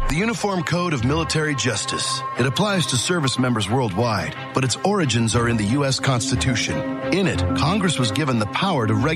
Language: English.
The Uniform Code of Military Justice. It applies to service members worldwide, but its origins are in the U.S. Constitution. In it, Congress was given the power to regulate